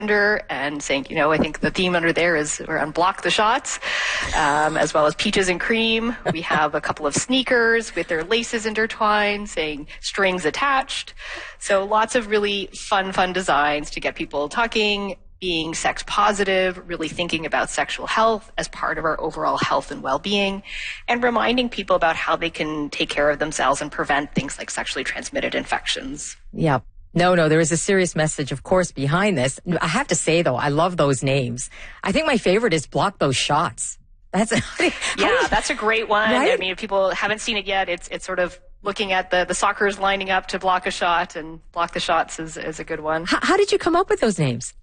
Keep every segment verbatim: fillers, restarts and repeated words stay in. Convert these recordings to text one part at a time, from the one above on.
and saying, you know, I think the theme under there is around block the shots, um, as well as peaches and cream. We have a couple of sneakers with their laces intertwined, saying strings attached. So lots of really fun, fun designs to get people talking, being sex positive, really thinking about sexual health as part of our overall health and well-being, and reminding people about how they can take care of themselves and prevent things like sexually transmitted infections. Yeah. No, no, there is a serious message, of course, behind this. I have to say, though, I love those names. I think my favorite is Block Those Shots. That's yeah, that's a great one. Right? I mean, if people haven't seen it yet, it's it's sort of looking at the, the soccers lining up to block a shot, and Block the Shots is, is a good one. How, how did you come up with those names?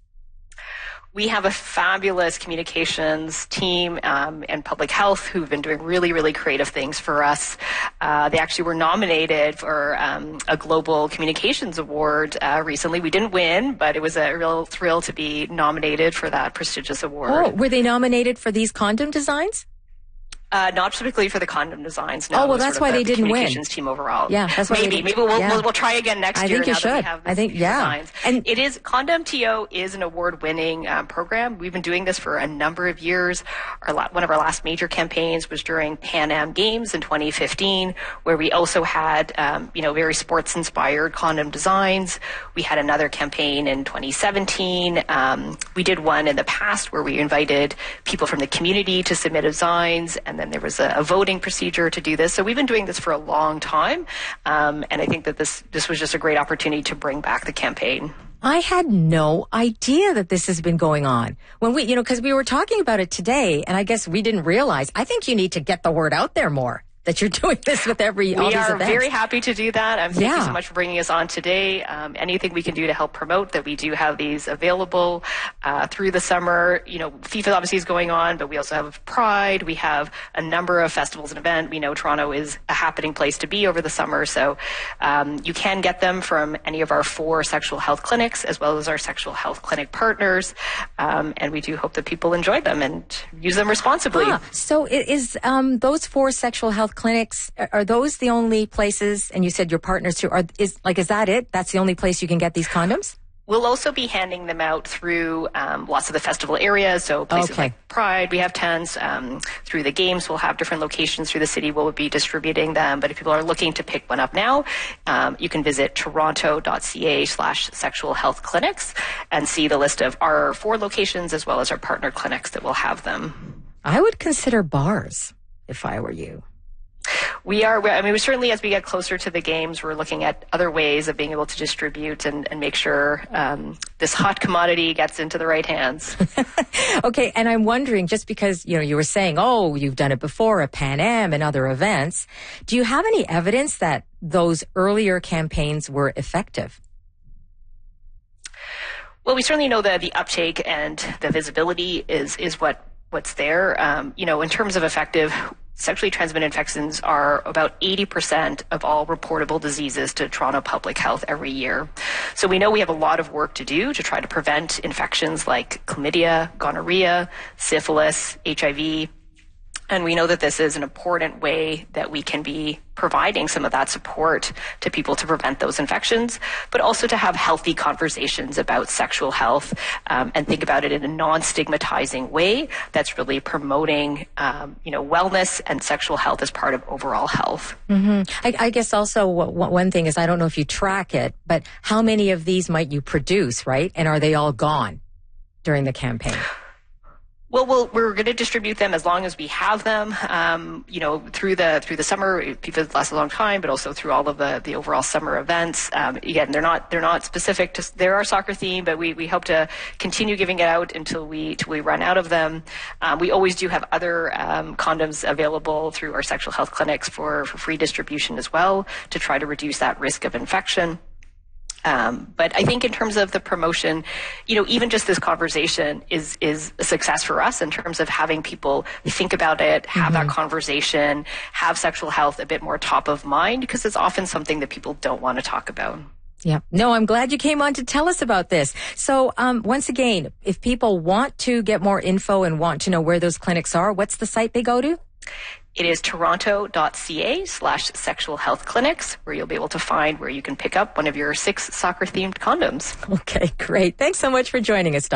We have a fabulous communications team um, and public health who've been doing really, really creative things for us. Uh, they actually were nominated for um, a Global Communications Award uh, recently. We didn't win, but it was a real thrill to be nominated for that prestigious award. Oh, were they nominated for these condom designs? Uh, not specifically for the condom designs. No, oh, well, that's sort of why the, they the didn't communications win. team overall. Yeah, that's why maybe they, maybe we'll, yeah. we'll we'll try again next I year. think you now should. That we have I think yeah. Designs. And it is Condom T O is an award-winning um, program. We've been doing this for a number of years. Our la- one of our last major campaigns was during Pan Am Games in twenty fifteen, where we also had um, you know very sports-inspired condom designs. We had another campaign in twenty seventeen. Um, we did one in the past where we invited people from the community to submit designs, and then there was a, a voting procedure to do this. So we've been doing this for a long time. Um, and I think that this, this was just a great opportunity to bring back the campaign. I had no idea that this has been going on. When we, you know, because we were talking about it today, and I guess we didn't realize. I think you need to get the word out there more that you're doing this with every all we these are events. Very happy to do that. Um, thank yeah. you so much for bringing us on today. Um, anything we can do to help promote that we do have these available uh, through the summer. You know, FIFA obviously is going on, but we also have Pride. We have a number of festivals and events. We know Toronto is a happening place to be over the summer, so um, you can get them from any of our four sexual health clinics as well as our sexual health clinic partners, um, and we do hope that people enjoy them and use them responsibly. Ah, so it is um, those four sexual health clinics, are those the only places, and you said your partners too, are, is, like, is that it? That's the only place you can get these condoms? We'll also be handing them out through um, lots of the festival areas, so places okay. like Pride, we have tons. Um, through the games, we'll have different locations through the city. We'll be distributing them, but if people are looking to pick one up now, um, you can visit toronto.ca slash sexual health clinics and see the list of our four locations as well as our partner clinics that will have them. I would consider bars if I were you. We are, I mean, we certainly, as we get closer to the games, we're looking at other ways of being able to distribute and, and make sure um, this hot commodity gets into the right hands. Okay, and I'm wondering, just because, you know, you were saying, oh, you've done it before at Pan Am and other events, do you have any evidence that those earlier campaigns were effective? Well, we certainly know that the uptake and the visibility is is what what's there. Um, you know, in terms of effective, sexually transmitted infections are about eighty percent of all reportable diseases to Toronto Public Health every year. So we know we have a lot of work to do to try to prevent infections like chlamydia, gonorrhea, syphilis, H I V. And we know that this is an important way that we can be providing some of that support to people to prevent those infections, but also to have healthy conversations about sexual health um, and think about it in a non-stigmatizing way that's really promoting, um, you know, wellness and sexual health as part of overall health. Mm-hmm. I, I guess also w- one thing is, I don't know if you track it, but how many of these might you produce, right? And are they all gone during the campaign? Well, we'll we're going to distribute them as long as we have them. Um, you know, through the through the summer, people last a long time, but also through all of the, the overall summer events. Um, again, they're not they're not specific to they're our soccer theme, but we, we hope to continue giving it out until we until we run out of them. Um, we always do have other um, condoms available through our sexual health clinics for, for free distribution as well to try to reduce that risk of infection. Um, but I think in terms of the promotion, you know, even just this conversation is, is a success for us in terms of having people think about it, have mm-hmm. that conversation, have sexual health a bit more top of mind, because it's often something that people don't want to talk about. Yeah. No, I'm glad you came on to tell us about this. So, um, once again, if people want to get more info and want to know where those clinics are, what's the site they go to? It is toronto.ca slash sexual health clinics, where you'll be able to find where you can pick up one of your six soccer-themed condoms. Okay, great. Thanks so much for joining us, Doctor